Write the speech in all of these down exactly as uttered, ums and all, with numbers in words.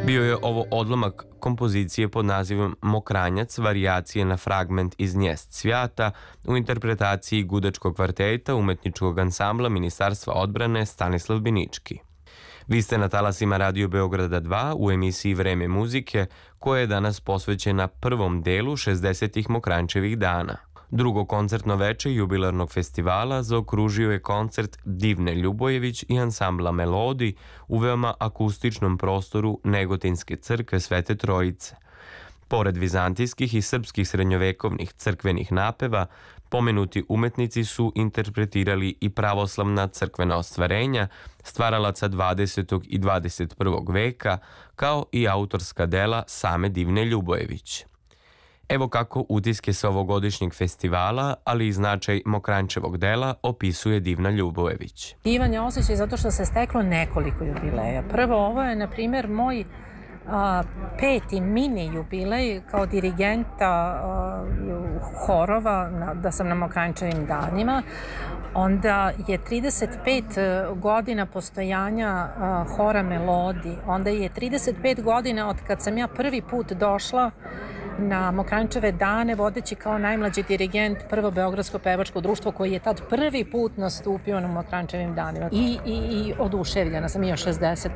Bio je ovo odlomak kompozicije pod nazivom Mokranjac, varijacije na fragment iz Njest svijata u interpretaciji Gudačkog kvarteta umetničkog ansambla Ministarstva odbrane Stanislav Binički. Vi ste na talasima Radio Beograda dva u emisiji Vreme muzike, koja je danas posvećena prvom delu šezdesetih Mokranjčevih dana. Drugo koncertno veče jubilarnog festivala zaokružio je koncert Divne Ljubojević i ansambla Melodi u veoma akustičnom prostoru Negotinske crkve Svete Trojice. Pored vizantijskih i srpskih srednjovekovnih crkvenih napeva, pomenuti umetnici su interpretirali i pravoslavna crkvena ostvarenja stvaralaca dvadesetog i dvadeset prvog veka, kao i autorska dela same Divne Ljubojević. Evo kako utiske sa ovogodišnjeg festivala, ali i značaj Mokranjčevog dela opisuje Divna Ljubojević. Divan je osjećaj zato što se steklo nekoliko jubileja. Prvo, ovo je, na primjer, moj a, peti mini jubilej kao dirigenta a, horova, na, da sam na Mokranjčevim danima. Onda je trideset pet godina postojanja a, hora Melodi. Onda je trideset pet godina od kad sam ja prvi put došla na Mokranjčeve dane, vodeći kao najmlađi dirigent prvo Beogradsko pevačko društvo koji je tad prvi put nastupio na Mokranjčevim danima. I, i, i oduševljena sam, imao šezdeset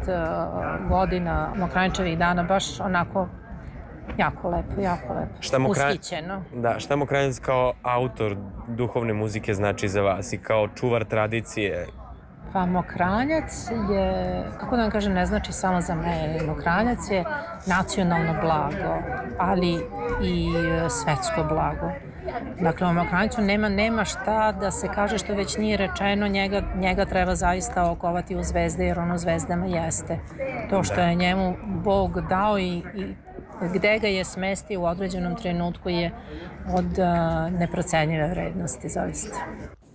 godina Mokranjčevih dana, baš onako jako lepo, jako lepo. Šta Mokranj... Ushićeno. Da, šta Mokranjac kao autor duhovne muzike znači za vas i kao čuvar tradicije? Pa Mokranjac je, kako da vam kažem, ne znači samo za mene. Mokranjac je nacionalno blago, ali i svetsko blago. Dakle, u Mokranjcu nema, nema šta da se kaže što već nije rečeno, njega, njega treba zaista okovati u zvezde, jer on u zvezdama jeste. To što je njemu Bog dao i, i gde ga je smestio u određenom trenutku je od uh, neprocenjive vrednosti, zaista.